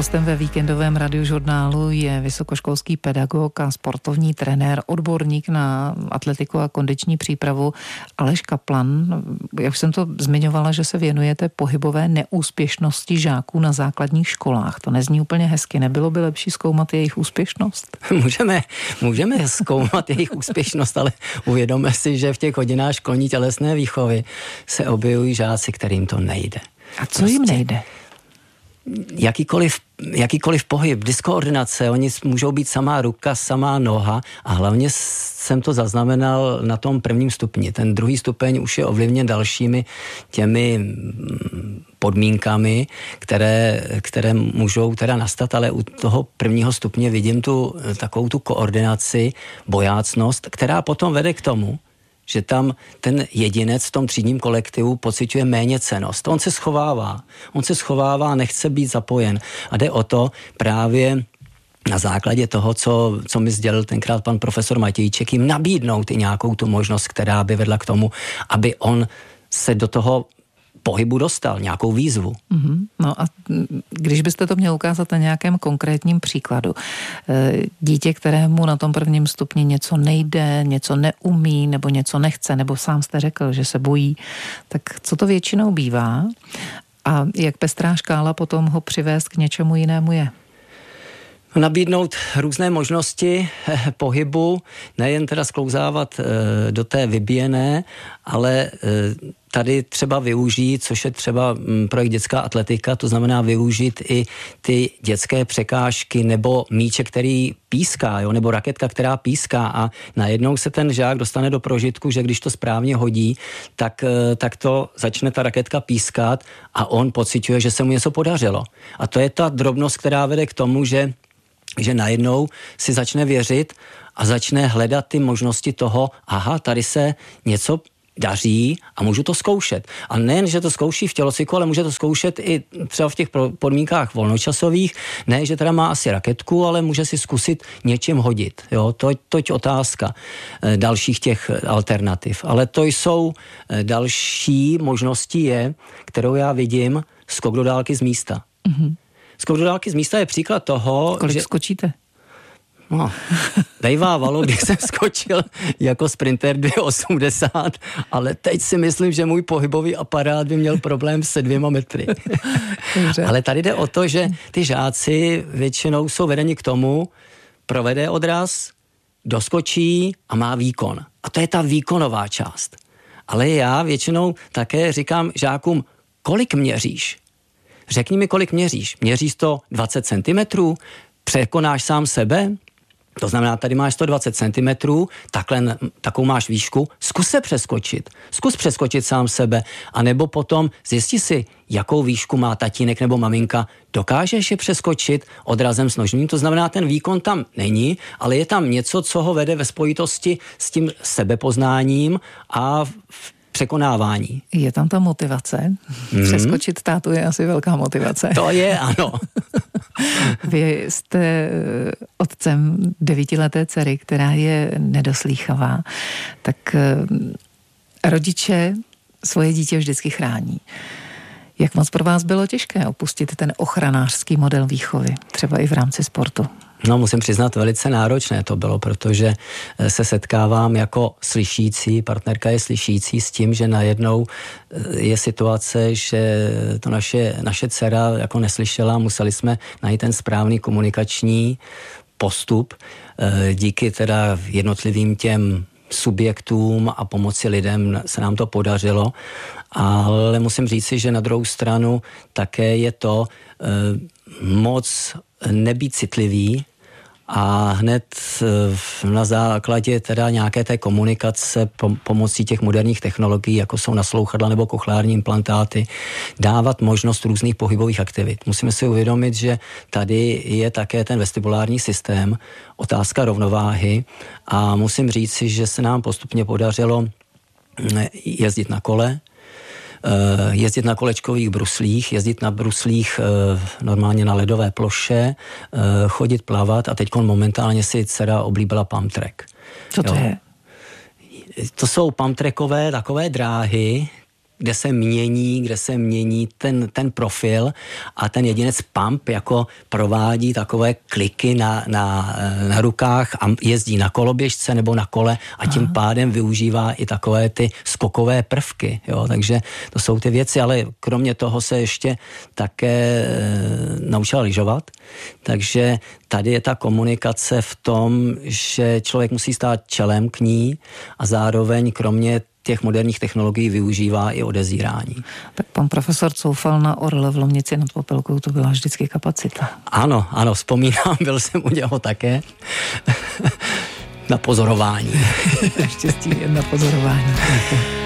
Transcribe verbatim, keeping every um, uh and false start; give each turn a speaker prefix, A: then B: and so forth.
A: Hostem ve víkendovém radiožurnálu je vysokoškolský pedagog a sportovní trenér, odborník na atletiku a kondiční přípravu Aleš Kaplan. Jak jsem to zmiňovala, že se věnujete pohybové neúspěšnosti žáků na základních školách. To nezní úplně hezky. Nebylo by lepší zkoumat jejich úspěšnost?
B: Můžeme, můžeme zkoumat jejich úspěšnost, ale uvědomme si, že v těch hodinách školní tělesné výchovy se objevují žáci, kterým to nejde.
A: A co prostě jim nejde?
B: Jakýkoliv, jakýkoliv pohyb, diskoordinace, oni můžou být samá ruka, samá noha a hlavně jsem to zaznamenal na tom prvním stupni. Ten druhý stupeň už je ovlivněn dalšími těmi podmínkami, které, které můžou teda nastat, ale u toho prvního stupně vidím tu takovou tu koordinaci, bojácnost, která potom vede k tomu, že tam ten jedinec v tom třídním kolektivu pociťuje méněcennost. On se schovává. On se schovává, nechce být zapojen. A jde o to právě na základě toho, co, co mi sdělil tenkrát pan profesor Matějček, jim nabídnout i nějakou tu možnost, která by vedla k tomu, aby on se do toho pohybu dostal, nějakou výzvu.
A: Mm-hmm. No a když byste to měl ukázat na nějakém konkrétním příkladu. Dítě, kterému na tom prvním stupni něco nejde, něco neumí, nebo něco nechce, nebo sám jste řekl, že se bojí, tak co to většinou bývá? A jak pestrá škála potom ho přivést k něčemu jinému je?
B: Nabídnout různé možnosti pohybu, nejen teda sklouzávat do té vybíjené, ale tady třeba využít, což je třeba projekt dětská atletika, to znamená využít i ty dětské překážky nebo míče, který píská, jo, nebo raketka, která píská a najednou se ten žák dostane do prožitku, že když to správně hodí, tak, tak to začne ta raketka pískat a on pociťuje, že se mu něco podařilo. A to je ta drobnost, která vede k tomu, že že najednou si začne věřit a začne hledat ty možnosti toho, aha, tady se něco daří a můžu to zkoušet. A nejen, že to zkouší v tělocviku, ale může to zkoušet i třeba v těch podmínkách volnočasových. Ne, že teda má asi raketku, ale může si zkusit něčím hodit. Jo, to, toť otázka dalších těch alternativ. Ale to jsou další možnosti je, kterou já vidím, skok do dálky z místa. Mm-hmm. Skok do dálky z místa je příklad toho,
A: kolik
B: že...
A: skočíte?
B: No, dejvávalo, když jsem skočil jako sprinter dvě osmdesát, ale teď si myslím, že můj pohybový aparát by měl problém se dvěma metry. Ale tady jde o to, že ty žáci většinou jsou vedeni k tomu, provede odraz, doskočí a má výkon. A to je ta výkonová část. Ale já většinou také říkám žákům, kolik měříš? Řekni mi, kolik měříš. Měříš to dvacet centimetrů? Překonáš sám sebe? To znamená, tady máš sto dvacet centimetrů, takhle, takovou máš výšku, zkus se přeskočit. Zkus přeskočit sám sebe, anebo potom zjisti si, jakou výšku má tatínek nebo maminka, dokážeš je přeskočit odrazem s nožním, to znamená, ten výkon tam není, ale je tam něco, co ho vede ve spojitosti s tím sebepoznáním a v překonávání.
A: Je tam ta motivace. Mm. Přeskočit tátu je asi velká motivace.
B: To je, ano.
A: Vy jste otcem devítileté dcery, která je nedoslýchavá. Tak rodiče svoje dítě vždycky chrání. Jak moc pro vás bylo těžké opustit ten ochranářský model výchovy, třeba i v rámci sportu?
B: No, musím přiznat, velice náročné to bylo, protože se setkávám jako slyšící, partnerka je slyšící s tím, že najednou je situace, že to naše, naše dcera jako neslyšela, museli jsme najít ten správný komunikační postup. Díky teda jednotlivým těm subjektům a pomoci lidem se nám to podařilo, ale musím říci, že na druhou stranu také je to eh, moc nebýt citlivý a hned na základě teda nějaké té komunikace pomocí těch moderních technologií, jako jsou naslouchadla nebo kochlární implantáty, dávat možnost různých pohybových aktivit. Musíme si uvědomit, že tady je také ten vestibulární systém, otázka rovnováhy a musím říci, že se nám postupně podařilo jezdit na kole, jezdit na kolečkových bruslích, jezdit na bruslích normálně na ledové ploše, chodit plavat a teď momentálně si dcera oblíbila pump track.
A: Co to jo? je?
B: To jsou pump trackové takové dráhy, kde se mění, kde se mění ten, ten profil a ten jedinec pump jako provádí takové kliky na, na, na rukách a jezdí na koloběžce nebo na kole a tím Aha. pádem využívá i takové ty skokové prvky, jo, takže to jsou ty věci, ale kromě toho se ještě také e, naučila lyžovat, takže tady je ta komunikace v tom, že člověk musí stát čelem k ní a zároveň kromě těch moderních technologií využívá i odezírání.
A: Tak pan profesor coufal na orle v Lomnici nad Popelkou, to byla vždycky kapacita.
B: Ano, ano, vzpomínám, byl jsem u něho také na pozorování.
A: Štěstí jen na pozorování.